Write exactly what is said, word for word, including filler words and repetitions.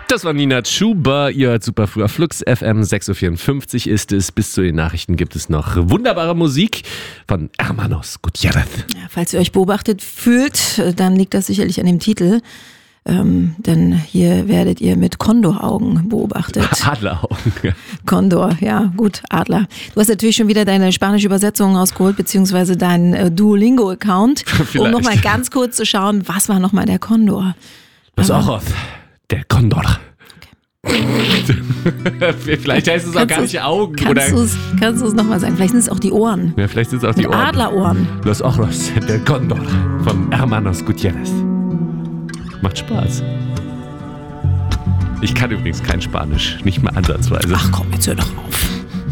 Das war Nina Chuba, ihr hört super früher Flux F M, sechs Uhr vierundfünfzig ist es. Bis zu den Nachrichten gibt es noch wunderbare Musik von Hermanos Gutierrez. Ja, falls ihr euch beobachtet fühlt, dann liegt das sicherlich an dem Titel. Ähm, denn hier werdet ihr mit Kondoraugen beobachtet. Adleraugen. Kondor, ja gut, Adler. Du hast natürlich schon wieder deine spanische Übersetzung rausgeholt, beziehungsweise deinen äh, Duolingo-Account, um nochmal ganz kurz zu schauen, was war nochmal der Kondor? Los ojos, der Kondor. Okay. Vielleicht heißt es auch gar nicht Augen. Kannst du es kannst nochmal sagen? Vielleicht sind es auch die Ohren. Ja, vielleicht sind es auch die Mit Ohren. Adlerohren. Los ojos, der Kondor von Hermanos Gutierrez. Macht Spaß. Ich kann übrigens kein Spanisch, nicht mal ansatzweise. Ach komm, jetzt hör doch auf.